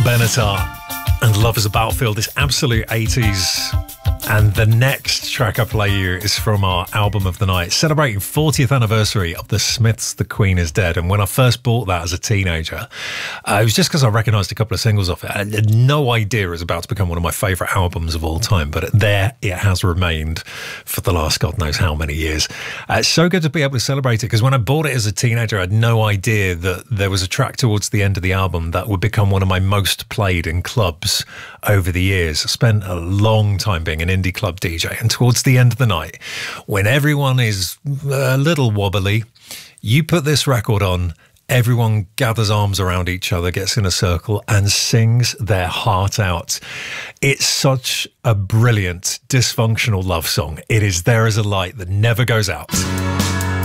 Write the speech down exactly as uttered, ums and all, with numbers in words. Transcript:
Benatar and Love is a Battlefield, this absolute eighties. And the next track I play you is from our album of the night, celebrating fortieth anniversary of the Smiths' The Queen is Dead. And when I first bought that as a teenager, uh, it was just because I recognised a couple of singles off it. I had no idea it was about to become one of my favourite albums of all time, but there it has remained for the last God knows how many years. Uh, it's so good to be able to celebrate it, because when I bought it as a teenager, I had no idea that there was a track towards the end of the album that would become one of my most played in clubs over the years. I spent a long time being an indie club D J, and towards the end of the night, when everyone is a little wobbly, you put this record on, everyone gathers arms around each other, gets in a circle and sings their heart out. It's such a brilliant, dysfunctional love song. It is There Is a Light That Never Goes Out.